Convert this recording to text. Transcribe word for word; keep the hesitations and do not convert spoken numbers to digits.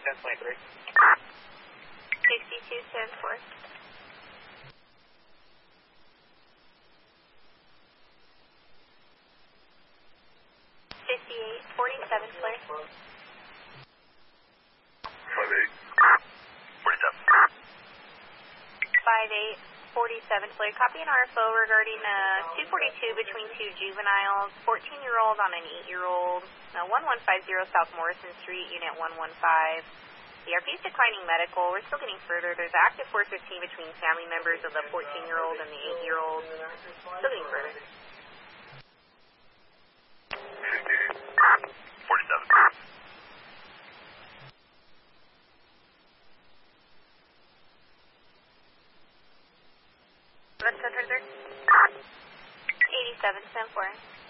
ten twenty-three. sixty-two ten four. fifty-eight forty-seven clear. five eight forty-seven. five eight forty-seven clear. Copy an R F O regarding uh, two forty-two between two juveniles, fourteen-year-old on an eight-year-old, uh, one one five zero South Morrison Street, Unit one one five. The R P is declining medical. We're still getting further. There's active four fifteen between family members of the fourteen-year-old and the eight-year-old. Still getting further. fifty-eight forty-seven. eighty-seven ten four.